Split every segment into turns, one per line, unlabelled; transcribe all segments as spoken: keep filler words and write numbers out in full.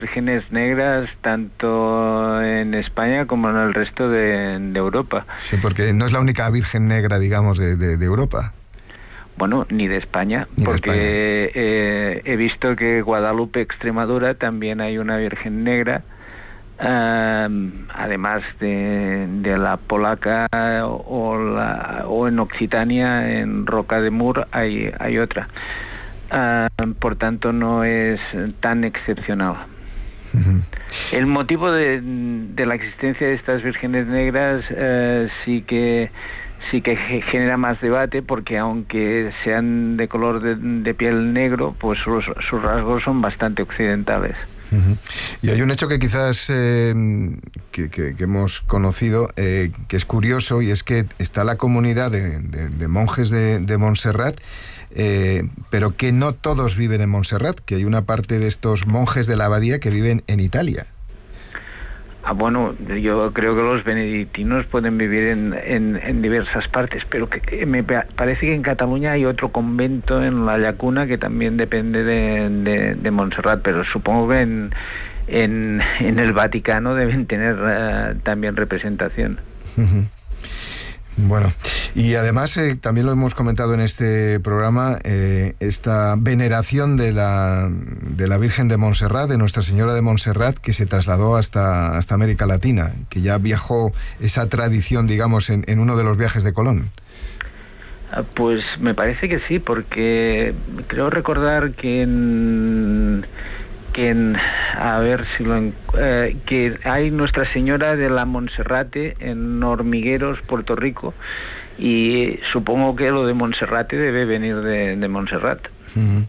vírgenes negras tanto en España como en el resto de, de Europa.
Sí, porque no es la única virgen negra, digamos, de, de, de Europa.
Bueno, ni de España,
ni
porque
de España.
Eh, he visto que Guadalupe, Extremadura, también hay una virgen negra, um, además de, de la polaca o, la, o en Occitania, en Roca de Mur, hay, hay otra. Uh, por tanto, no es tan excepcional. Uh-huh. El motivo de, de la existencia de estas vírgenes negras uh, sí que sí que genera más debate, porque aunque sean de color de, de piel negro, pues sus, sus rasgos son bastante occidentales.
Uh-huh. Y hay un hecho que quizás eh, que, que, que hemos conocido, eh, que es curioso, y es que está la comunidad de, de, de monjes de, de Montserrat, eh, pero que no todos viven en Montserrat, que hay una parte de estos monjes de la abadía que viven en Italia.
Ah, bueno, yo creo que los benedictinos pueden vivir en, en, en diversas partes, pero que, que me parece que en Cataluña hay otro convento en La Llacuna que también depende de, de, de Montserrat, pero supongo que en, en, en el Vaticano deben tener uh, también representación.
Uh-huh. Bueno, y además eh, también lo hemos comentado en este programa, eh, esta veneración de la, de la Virgen de Montserrat, de Nuestra Señora de Montserrat, que se trasladó hasta, hasta América Latina, que ya viajó esa tradición, digamos, en, en uno de los viajes de Colón.
Pues me parece que sí, porque creo recordar que en... que en, a ver si lo eh, que hay Nuestra Señora de la Monserrate en Hormigueros, Puerto Rico, y supongo que lo de Monserrate debe venir de, de Montserrat.
Uh-huh.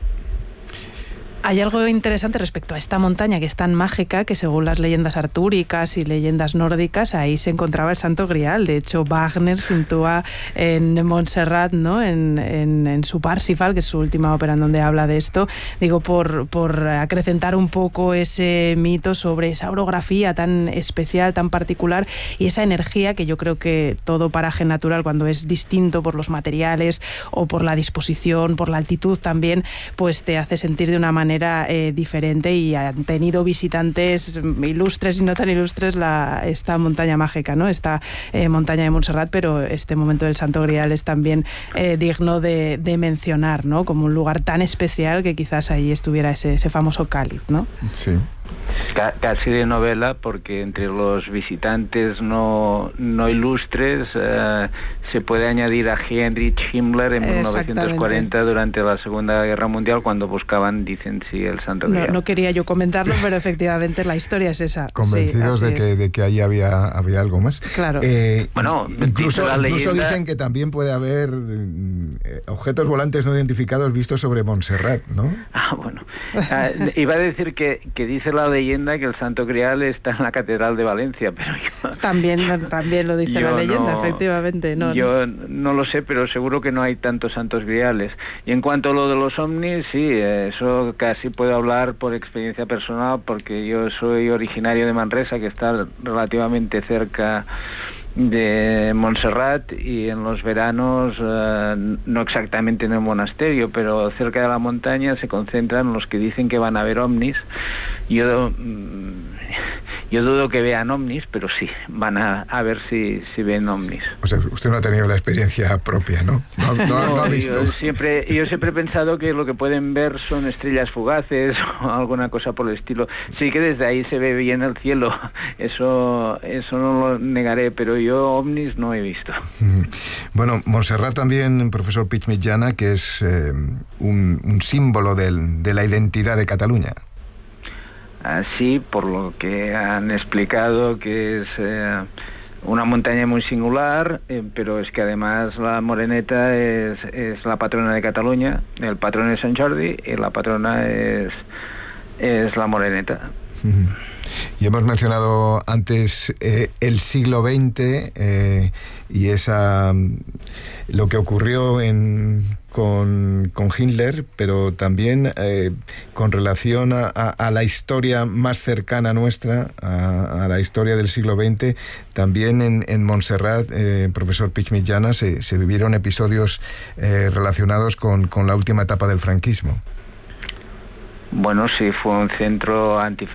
Hay algo interesante respecto a esta montaña que es tan mágica, que según las leyendas artúricas y leyendas nórdicas, ahí se encontraba el Santo Grial. De hecho, Wagner sitúa en Montserrat, ¿no?, en, en, en su Parsifal, que es su última ópera en donde habla de esto, digo, por, por acrecentar un poco ese mito sobre esa orografía tan especial, tan particular, y esa energía que yo creo que todo paraje natural, cuando es distinto por los materiales o por la disposición, por la altitud también, pues te hace sentir de una manera Eh, diferente, y han tenido visitantes ilustres y no tan ilustres la, esta montaña mágica, ¿no?, esta eh, montaña de Montserrat, pero este momento del Santo Grial es también eh, digno de, de mencionar, ¿no?, como un lugar tan especial que quizás ahí estuviera ese, ese famoso cáliz, ¿no?
Sí.
Casi de novela, porque entre los visitantes no, no ilustres eh, se puede añadir a Heinrich Himmler en mil novecientos cuarenta durante la Segunda Guerra Mundial, cuando buscaban, dicen, sí, el Santo Grial.
No, no quería yo comentarlo, pero efectivamente la historia es esa.
Convencidos
sí,
de, que, de que ahí había, había algo más.
Claro.
Eh,
bueno,
incluso,
la
incluso
leyenda...
dicen que también puede haber eh, objetos volantes no identificados vistos sobre Montserrat, ¿no?
Ah, bueno. Ah, iba a decir que, que dice la leyenda que el Santo Grial está en la Catedral de Valencia, pero yo...
También, también lo dice la leyenda,
no,
efectivamente. No,
yo
no.
no lo sé, pero seguro que no hay tantos santos griales. Y en cuanto a lo de los ovnis, sí, eso casi puedo hablar por experiencia personal, porque yo soy originario de Manresa, que está relativamente cerca de Montserrat, y en los veranos, eh, no exactamente en el monasterio, pero cerca de la montaña se concentran los que dicen que van a ver ovnis. Yo yo dudo que vean ovnis, pero sí, van a, a ver si, si ven ovnis.
O sea, usted no ha tenido la experiencia propia, ¿no? No, no, no, no ha visto.
Yo siempre, yo siempre he pensado que lo que pueden ver son estrellas fugaces o alguna cosa por el estilo. Sí que desde ahí se ve bien el cielo, eso, eso no lo negaré, pero yo ovnis no he visto.
Bueno, Montserrat también, profesor Puig Mitjana, que es eh, un, un símbolo del, de la identidad de Cataluña.
Así, por lo que han explicado, que es eh, una montaña muy singular, eh, pero es que además la Moreneta es, es la patrona de Cataluña, el patrón es Sant Jordi y la patrona es, es la Moreneta.
Uh-huh. Y hemos mencionado antes eh, el siglo veinte eh, y esa lo que ocurrió en, con, con Hitler, pero también eh, con relación a, a, a la historia más cercana nuestra, a, a la historia del siglo veinte, también en, en Montserrat, eh, profesor Puig Mitjana, se, se vivieron episodios eh, relacionados con, con la última etapa del franquismo.
bueno, sí fue un centro antifranquista